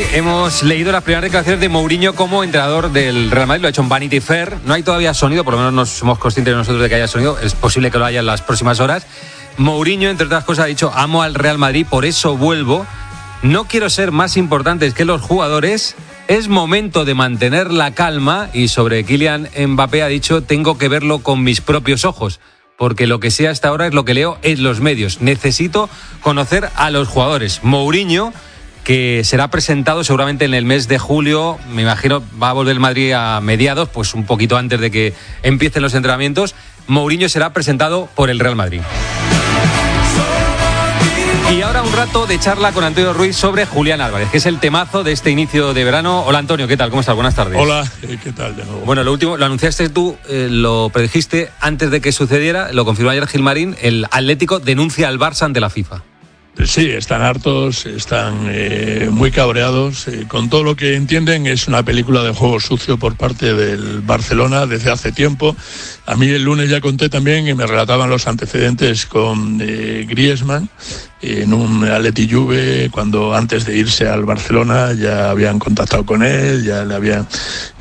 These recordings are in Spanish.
hemos leído las primeras declaraciones de Mourinho como entrenador del Real Madrid. Lo ha hecho en Vanity Fair. No hay todavía sonido, por lo menos no somos conscientes nosotros de que haya sonido. Es posible que lo haya en las próximas horas. Mourinho, entre otras cosas, ha dicho: amo al Real Madrid, por eso vuelvo. No quiero ser más importante que los jugadores. Es momento de mantener la calma. Y sobre Kylian Mbappé ha dicho: tengo que verlo con mis propios ojos, porque lo que sé hasta ahora es lo que leo en los medios. Necesito conocer a los jugadores. Mourinho, que será presentado seguramente en el mes de julio, me imagino va a volver el Madrid a mediados, pues un poquito antes de que empiecen los entrenamientos. Mourinho será presentado por el Real Madrid. Y ahora un rato de charla con Antonio Ruiz sobre Julián Álvarez, que es el temazo de este inicio de verano. Hola Antonio, ¿qué tal? ¿Cómo estás? Buenas tardes. Hola, ¿qué tal de nuevo? Bueno, lo último, lo anunciaste tú, lo predijiste antes de que sucediera, lo confirmó ayer Gilmarín, el Atlético denuncia al Barça ante la FIFA. Sí, están hartos, están muy cabreados. Con todo lo que entienden, es una película de juego sucio por parte del Barcelona desde hace tiempo. A mí el lunes ya conté también y me relataban los antecedentes con Griezmann en un Atleti Juve, cuando antes de irse al Barcelona ya habían contactado con él, ya le habían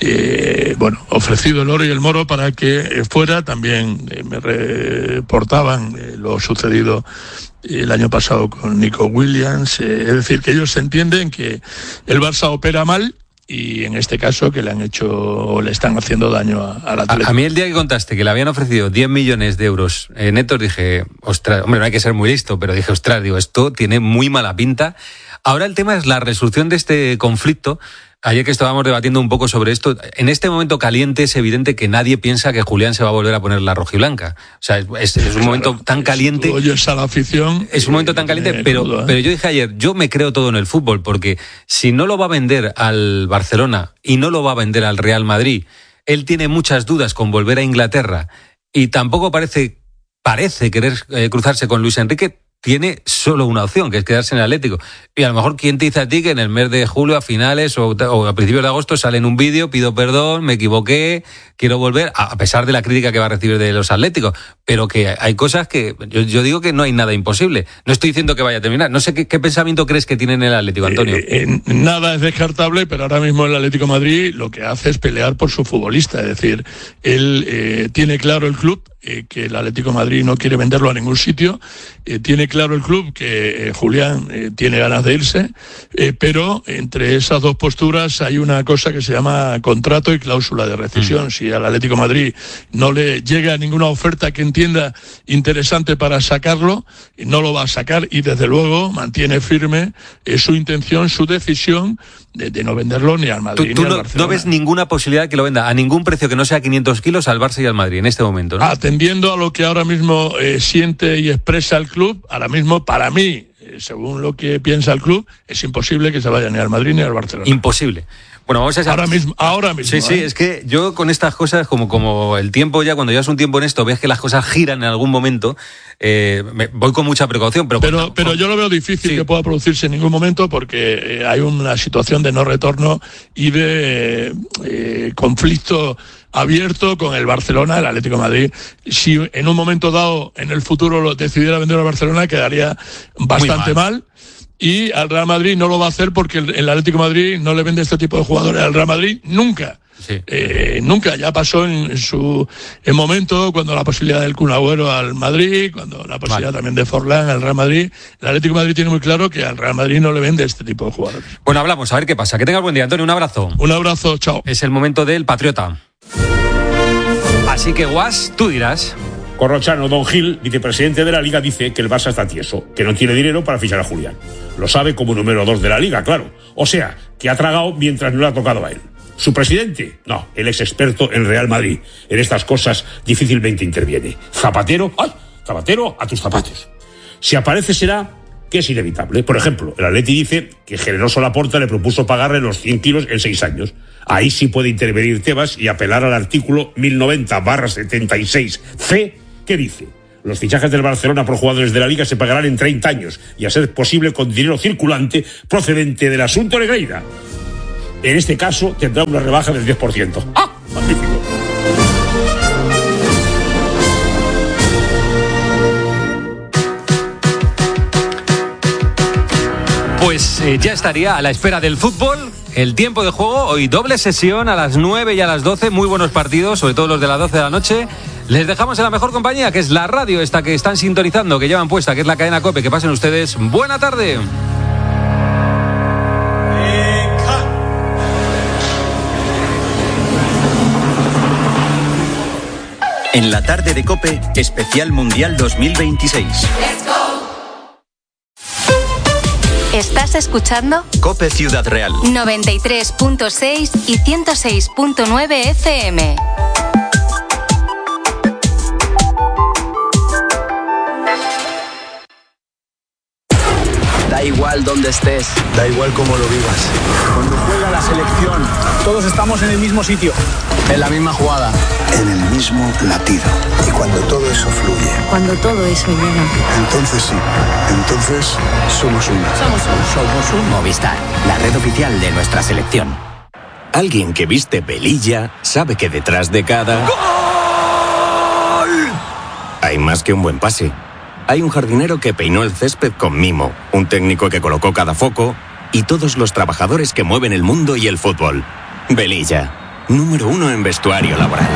ofrecido el oro y el moro para que fuera. También me reportaban lo sucedido el año pasado con Nico Williams. Es decir, que ellos entienden que el Barça opera mal y en este caso que le han hecho o le están haciendo daño al Atlético. A mí el día que contaste que le habían ofrecido 10 millones de euros netos, dije, ostras, hombre, no hay que ser muy listo, pero dije, ostras, esto tiene muy mala pinta. Ahora el tema es la resolución de este conflicto. Ayer que estábamos debatiendo un poco sobre esto, en este momento caliente es evidente que nadie piensa que Julián se va a volver a poner la rojiblanca. O sea, es un momento tan caliente. Oyes a la afición. Es un momento tan caliente, pero yo dije ayer, yo me creo todo en el fútbol, porque si no lo va a vender al Barcelona y no lo va a vender al Real Madrid, él tiene muchas dudas con volver a Inglaterra y tampoco parece querer cruzarse con Luis Enrique. Tiene solo una opción, que es quedarse en el Atlético. Y a lo mejor, ¿quién te dice a ti que en el mes de julio, a finales o a principios de agosto, sale en un vídeo, pido perdón, me equivoqué, quiero volver, a pesar de la crítica que va a recibir de los atléticos? Pero que hay cosas que yo digo que no hay nada imposible. No estoy diciendo que vaya a terminar. No sé qué pensamiento crees que tiene en el Atlético, Antonio. Nada es descartable, pero ahora mismo el Atlético de Madrid lo que hace es pelear por su futbolista. Es decir, él tiene claro el club que el Atlético de Madrid no quiere venderlo a ningún sitio. Tiene claro el club que Julián tiene ganas de irse, pero entre esas dos posturas hay una cosa que se llama contrato y cláusula de rescisión. Si al Atlético de Madrid no le llega ninguna oferta que entienda interesante para sacarlo, no lo va a sacar, y desde luego mantiene firme su intención, su decisión de no venderlo ni al Madrid ni al Barcelona. No ves ninguna posibilidad de que lo venda a ningún precio que no sea 500 kilos al Barça y al Madrid en este momento, ¿no? Atendiendo a lo que ahora mismo siente y expresa el club, ahora mismo para mí, según lo que piensa el club, es imposible que se vaya ni al Madrid ni al Barcelona. Imposible. Bueno, vamos a ahora mismo. Sí, es que yo con estas cosas, como el tiempo ya, cuando llevas un tiempo en esto, ves que las cosas giran en algún momento, voy con mucha precaución. Pero yo lo veo difícil que pueda producirse en ningún momento, porque hay una situación de no retorno y de conflicto abierto con el Barcelona, el Atlético de Madrid. Si en un momento dado, en el futuro, decidiera vender al Barcelona, quedaría bastante mal. Y al Real Madrid no lo va a hacer, porque el Atlético de Madrid no le vende este tipo de jugadores al Real Madrid nunca. Sí. Nunca. Ya pasó en momento, cuando la posibilidad del Kun Agüero al Madrid, cuando la posibilidad también de Forlán al Real Madrid. El Atlético de Madrid tiene muy claro que al Real Madrid no le vende este tipo de jugadores. Bueno, hablamos, a ver qué pasa. Que tengas buen día, Antonio. Un abrazo. Un abrazo, chao. Es el momento del Patriota. Así que, Guas, tú dirás. Corrochano, Don Gil, vicepresidente de la Liga, dice que el Barça está tieso, que no tiene dinero para fichar a Julián. Lo sabe como número 2 de la Liga, claro. O sea, que ha tragado mientras no le ha tocado a él. ¿Su presidente? No, él es experto en Real Madrid. En estas cosas difícilmente interviene. Zapatero, Zapatero, a tus zapatos. Si aparece será que es inevitable. Por ejemplo, el Atleti dice que Generoso Laporta le propuso pagarle los 100 kilos en 6 años. Ahí sí puede intervenir Tebas y apelar al artículo 1090/76C, que dice: los fichajes del Barcelona por jugadores de la Liga se pagarán en 30 años y, a ser posible, con dinero circulante procedente del asunto Negreira. En este caso tendrá una rebaja del 10%. ¡Ah! Magnífico. Pues ya estaría a la espera del fútbol. El tiempo de juego, hoy doble sesión a las 9 y a las 12, muy buenos partidos, sobre todo los de las 12 de la noche. Les dejamos en la mejor compañía, que es la radio esta que están sintonizando, que llevan puesta, que es la cadena COPE. Que pasen ustedes buena tarde. En la tarde de COPE, especial Mundial 2026. ¿Estás escuchando? COPE Ciudad Real. 93.6 y 106.9 FM. Da igual donde estés, da igual cómo lo vivas. Cuando juega la selección, todos estamos en el mismo sitio, en la misma jugada, en el mismo latido. Y cuando todo eso fluye, cuando todo eso llega, entonces sí, entonces somos uno. Somos uno. Movistar, la red oficial de nuestra selección. Alguien que viste pelilla sabe que detrás de cada ¡gol! Hay más que un buen pase. Hay un jardinero que peinó el césped con mimo, un técnico que colocó cada foco y todos los trabajadores que mueven el mundo y el fútbol. Velilla, número 1 en vestuario laboral.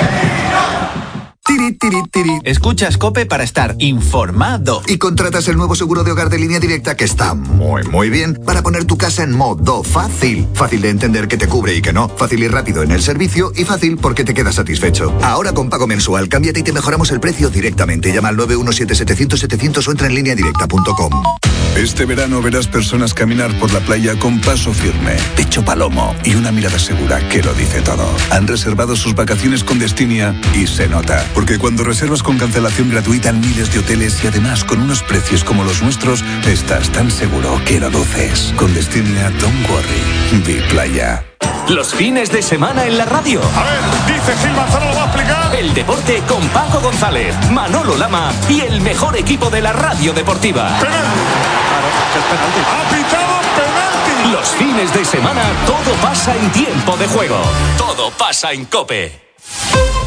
Escuchas COPE para estar informado. Y contratas el nuevo seguro de hogar de Línea Directa, que está muy bien, para poner tu casa en modo fácil. Fácil de entender que te cubre y que no. Fácil y rápido en el servicio, y fácil porque te quedas satisfecho. Ahora con pago mensual, cámbiate y te mejoramos el precio directamente. Llama al 917-700-700 o entra en lineadirecta.com. Este verano verás personas caminar por la playa con paso firme, pecho palomo y una mirada segura que lo dice todo. Han reservado sus vacaciones con Destinia y se nota. Porque cuando reservas con cancelación gratuita en miles de hoteles y además con unos precios como los nuestros, estás tan seguro que lo luces. Con Destinia, don't worry. Be Playa. Los fines de semana en la radio. A ver, dice Gil Manzano, lo va a explicar. El deporte con Paco González, Manolo Lama y el mejor equipo de la radio deportiva. ¡Penalti! ¡Ha pitado penalti! Los fines de semana todo pasa en tiempo de juego. Todo pasa en COPE.